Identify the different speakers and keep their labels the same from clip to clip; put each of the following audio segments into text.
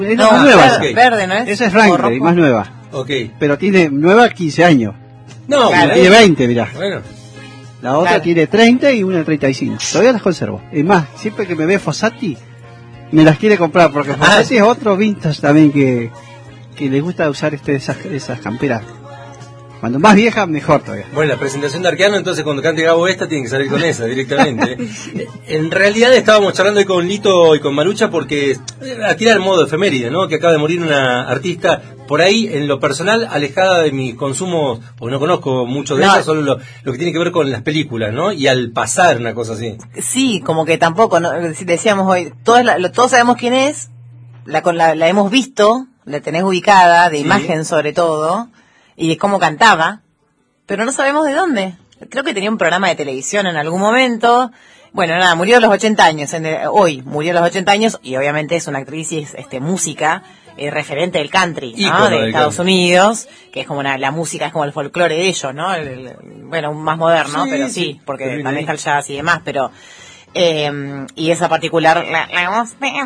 Speaker 1: Es
Speaker 2: No,
Speaker 1: más nueva.
Speaker 2: verde, verde, ¿no es?
Speaker 1: Esa es Wrangler, más nueva.
Speaker 3: Ok.
Speaker 1: Pero tiene nueva 15 años.
Speaker 3: No,
Speaker 2: Claro.
Speaker 1: Tiene 20, mirá.
Speaker 3: Bueno.
Speaker 1: La otra
Speaker 2: Claro.
Speaker 1: tiene 30 y una 35. Todavía las conservo. Es más, siempre que me ve Fossati, me las quiere comprar, porque Fossati es otro vintage también que le gusta usar esas camperas. Cuando más vieja, mejor todavía.
Speaker 3: Bueno, la presentación de Arqueano, entonces cuando cante Gabo esta, tiene que salir con esa directamente. En realidad estábamos charlando hoy con Lito y con Marucha porque a tirar el modo efeméride, ¿no? Que acaba de morir una artista por ahí, en lo personal, alejada de mis consumos, porque no conozco mucho de ella, solo lo que tiene que ver con las películas, ¿no? Y al pasar una cosa así.
Speaker 2: Sí, como que tampoco, ¿no? Decíamos hoy, todos sabemos quién es, la hemos visto, la tenés ubicada, de imagen sobre todo, y de cómo cantaba, pero no sabemos de dónde. Creo que tenía un programa de televisión en algún momento. Bueno, nada, murió a los 80 años, hoy murió a los 80 años, y obviamente es una actriz y es música, referente del country, ¿no?
Speaker 3: Ícono
Speaker 2: De
Speaker 3: del
Speaker 2: Estados
Speaker 3: country.
Speaker 2: Unidos, que es como la música, es como el folclore de ellos, ¿no? Bueno, más moderno,
Speaker 3: Sí,
Speaker 2: pero
Speaker 3: sí,
Speaker 2: sí, porque
Speaker 3: terrible.
Speaker 2: también está el jazz y demás, pero... y esa particular la voz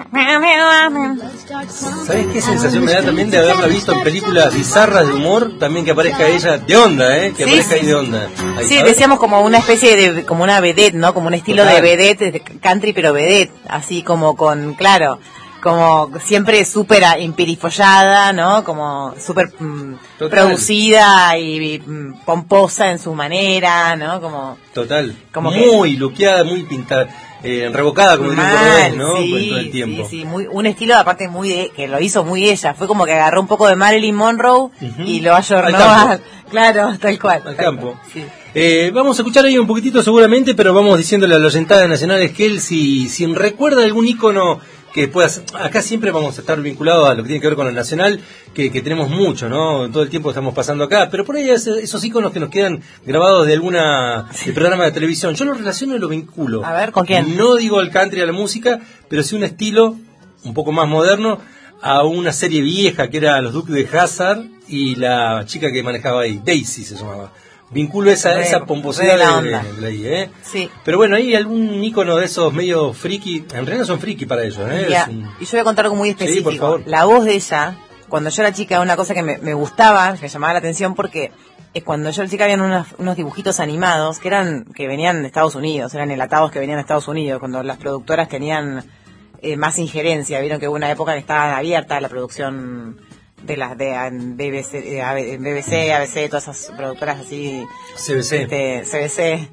Speaker 3: ¿Sabes qué sensación me da también de haberla visto en películas bizarras de humor? También que aparezca ella de onda, que
Speaker 2: Sí,
Speaker 3: aparezca
Speaker 2: sí.
Speaker 3: ahí de onda. Ahí,
Speaker 2: sí,
Speaker 3: ¿sabes?
Speaker 2: decíamos como una especie de, como una vedette, ¿no? Como un estilo
Speaker 3: Total.
Speaker 2: de vedette, de country pero vedette, así como con, claro, como siempre súper emperifollada, ¿no? Como súper
Speaker 3: Total.
Speaker 2: producida y pomposa en su manera, ¿no? Como
Speaker 3: Total.
Speaker 2: Como
Speaker 3: muy luqueada, muy pintada, revocada, como diría un cordobés, ¿no?
Speaker 2: sí,
Speaker 3: Con todo el tiempo.
Speaker 2: sí, sí, un estilo aparte que lo hizo muy ella, fue como que agarró un poco de Marilyn Monroe y lo ayornó
Speaker 3: Al campo.
Speaker 2: claro, tal cual.
Speaker 3: Al
Speaker 2: tal
Speaker 3: campo.
Speaker 2: cual, sí.
Speaker 3: Vamos a escuchar ahí un poquitito seguramente, pero vamos diciéndole a los oyentes nacionales que él, si recuerda algún ícono que puedas, acá siempre vamos a estar vinculados a lo que tiene que ver con lo nacional, que tenemos mucho, ¿no? Todo el tiempo estamos pasando acá, pero por ahí esos íconos que nos quedan grabados de alguna de programa de televisión, yo lo relaciono y lo vinculo.
Speaker 2: A ver, ¿con quién?
Speaker 3: No digo al country, a la música, pero sí un estilo un poco más moderno, a una serie vieja que era Los Duques de Hazzard y la chica que manejaba ahí, Daisy se llamaba. Vinculo esa pomposidad
Speaker 2: la onda.
Speaker 3: de ahí,
Speaker 2: Sí.
Speaker 3: Pero bueno, hay algún ícono de esos medio friki, en realidad son friki para ellos,
Speaker 2: Ya, y yo voy a contar algo muy específico.
Speaker 3: por favor.
Speaker 2: La voz de ella, cuando yo era chica, una cosa que me gustaba, me llamaba la atención porque cuando yo era chica habían unos dibujitos animados que venían de Estados Unidos, eran enlatados que venían de Estados Unidos, cuando las productoras tenían más injerencia. Vieron que hubo una época que estaba abierta la producción de las de BBC, ABC, todas esas productoras así,
Speaker 3: CBC,
Speaker 2: CBC,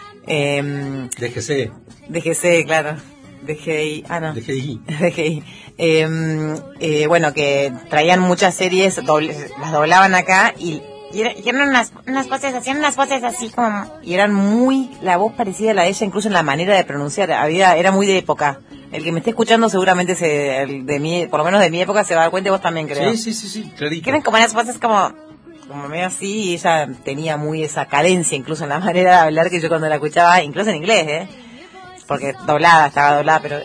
Speaker 3: DGC,
Speaker 2: DGC, claro, DGI,
Speaker 3: DGI.
Speaker 2: DGI. Bueno, que traían muchas series, las doblaban acá y eran unas voces, hacían unas voces así como, y eran la voz parecida a la de ella, incluso en la manera de pronunciar, era muy de época. El que me esté escuchando seguramente por lo menos de mi época se va a dar cuenta, y vos también, creo.
Speaker 3: Sí, clarito.
Speaker 2: Que eran como unas voces como medio así, y ella tenía muy esa cadencia incluso en la manera de hablar, que yo cuando la escuchaba, incluso en inglés, porque estaba doblada, pero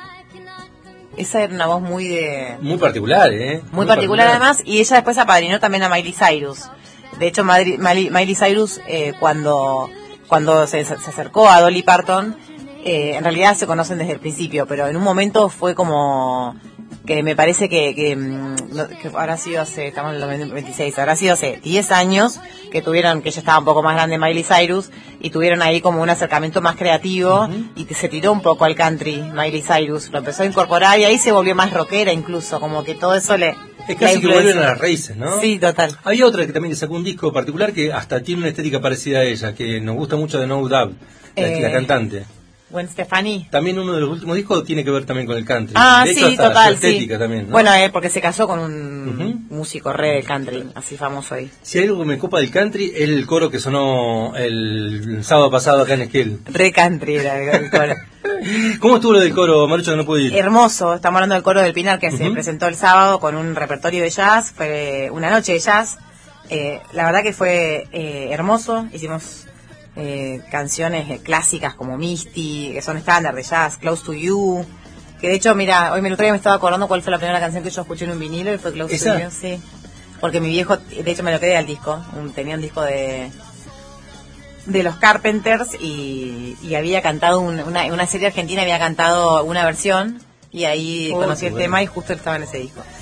Speaker 2: esa era una voz muy
Speaker 3: particular,
Speaker 2: muy particular además, y ella después apadrinó también a Miley Cyrus. De hecho, Miley Cyrus, cuando se acercó a Dolly Parton, en realidad se conocen desde el principio, pero en un momento fue como que me parece que habrá sido estamos en el 2026, habrá sido hace 10 años que ella estaba un poco más grande, Miley Cyrus, y tuvieron ahí como un acercamiento más creativo, y se tiró un poco al country, Miley Cyrus, lo empezó a incorporar y ahí se volvió más rockera incluso, como que todo eso
Speaker 3: es casi que vuelven a las raíces, ¿no?
Speaker 2: Sí, total.
Speaker 3: Hay otra que también sacó un disco particular que hasta tiene una estética parecida a ella, que nos gusta mucho de No Doubt, la cantante.
Speaker 2: Gwen Stefani.
Speaker 3: También uno de los últimos discos tiene que ver también con el country.
Speaker 2: Ah,
Speaker 3: de hecho,
Speaker 2: sí,
Speaker 3: hasta
Speaker 2: total,
Speaker 3: su estética
Speaker 2: sí.
Speaker 3: también, ¿no?
Speaker 2: Bueno, porque se casó con un músico re del country, así famoso ahí.
Speaker 3: Si hay algo que me copa del country, es el coro que sonó el sábado pasado acá en Esquel.
Speaker 2: Re country era el coro.
Speaker 3: ¿Cómo estuvo lo del coro, Marucho, que no pude ir?
Speaker 2: Hermoso, estamos hablando del coro del Pinar que se presentó el sábado con un repertorio de jazz, fue una noche de jazz. La verdad que fue hermoso, hicimos canciones clásicas como Misty, que son estándar de jazz, Close to You, que de hecho, mira, hoy el otro día me estaba acordando cuál fue la primera canción que yo escuché en un vinilo y fue Close to You, sí, porque mi viejo, de hecho me lo quedé al disco, tenía un disco de los Carpenters y había cantado una serie argentina, había cantado una versión y ahí conocí el tema y justo estaba en ese disco.